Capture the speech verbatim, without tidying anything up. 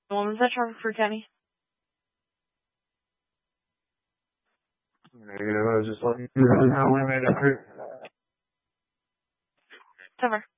What was that traffic for Kenny? Negative. I was just letting you know how we made it. Cover.